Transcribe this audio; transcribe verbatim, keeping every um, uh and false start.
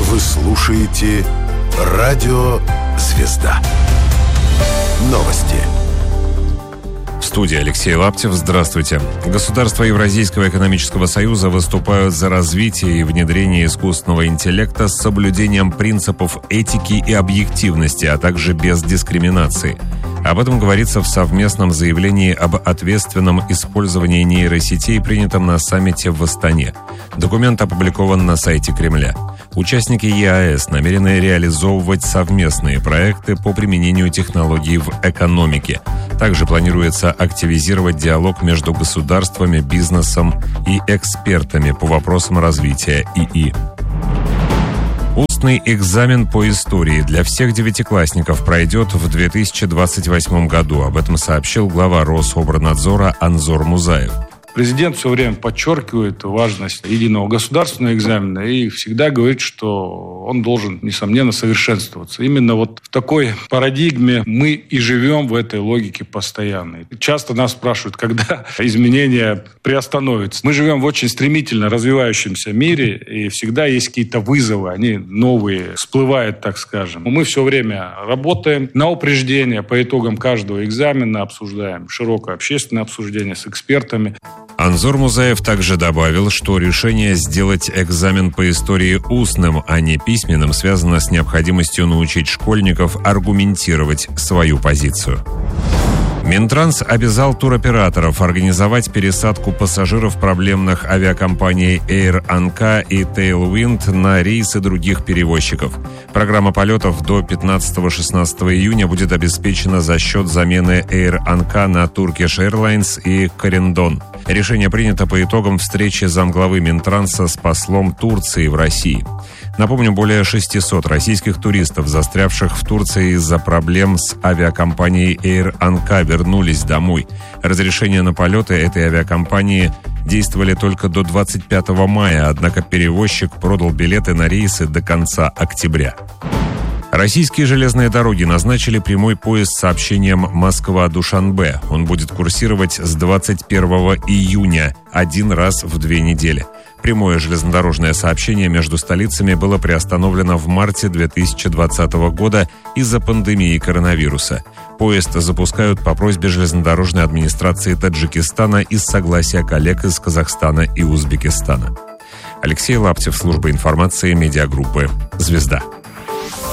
Вы слушаете Радио «Звезда». Новости. В студии Алексей Лаптев. Здравствуйте. Государства Евразийского экономического союза выступают за развитие и внедрение искусственного интеллекта с соблюдением принципов этики и объективности, а также без дискриминации. Об этом говорится в совместном заявлении об ответственном использовании нейросетей, принятом на саммите в Астане. Документ опубликован на сайте Кремля. Участники ЕАЭС намерены реализовывать совместные проекты по применению технологий в экономике. Также планируется активизировать диалог между государствами, бизнесом и экспертами по вопросам развития ИИ. Устный экзамен по истории для всех девятиклассников пройдет в две тысячи двадцать восьмом году. Об этом сообщил глава Рособорнадзора Анзор Музаев. Президент все время подчеркивает важность единого государственного экзамена и всегда говорит, что он должен, несомненно, совершенствоваться. Именно вот в такой парадигме мы и живем в этой логике постоянно. Часто нас спрашивают, когда изменения приостановятся. Мы живем в очень стремительно развивающемся мире, и всегда есть какие-то вызовы, они новые, всплывают, так скажем. Мы все время работаем на упреждение по итогам каждого экзамена, обсуждаем широкое общественное обсуждение с экспертами. Анзор Музаев также добавил, что решение сделать экзамен по истории устным, а не письменным, связано с необходимостью научить школьников аргументировать свою позицию. Минтранс обязал туроператоров организовать пересадку пассажиров проблемных авиакомпаний Air Anka и Tailwind на рейсы других перевозчиков. Программа полетов до пятнадцатого-шестнадцатого июня будет обеспечена за счет замены Air Anka на Turkish Airlines и Corendon. Решение принято по итогам встречи замглавы Минтранса с послом Турции в России. Напомню, более шестисот российских туристов, застрявших в Турции из-за проблем с авиакомпанией Air Anka, вернулись домой. Разрешения на полеты этой авиакомпании действовали только до двадцать пятого мая, однако перевозчик продал билеты на рейсы до конца октября. Российские железные дороги назначили прямой поезд с сообщением Москва-Душанбе. Он будет курсировать с двадцать первого июня, один раз в две недели. Прямое железнодорожное сообщение между столицами было приостановлено в марте две тысячи двадцатого года из-за пандемии коронавируса. Поезд запускают по просьбе железнодорожной администрации Таджикистана и с согласия коллег из Казахстана и Узбекистана. Алексей Лаптев, служба информации медиагруппы «Звезда».